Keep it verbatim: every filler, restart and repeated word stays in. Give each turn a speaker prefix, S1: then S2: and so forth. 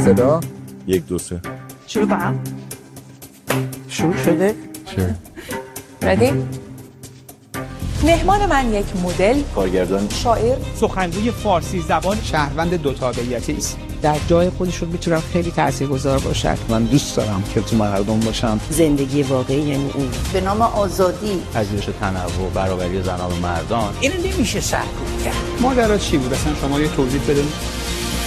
S1: صدا یک دو سه
S2: شروع کنم.
S3: شروع شده؟
S1: شروع.
S2: ردی؟ مهمان من یک مدل،
S1: کارگردان،
S2: شاعر،
S4: سخنگوی فارسی زبان،
S3: شهروند دو تابعیتی است. در جای خودشون میتونم خیلی تاثیرگذار باشن. من دوست دارم که تو مردم باشم.
S5: زندگی واقعی یعنی این.
S6: به نام آزادی،
S7: پذیرش تنوع، برابری زنان و مردان.
S3: اینو نمیشه سرکوب کرد. ماجرا چی بود اصلا؟ شما یه توضیح بدید.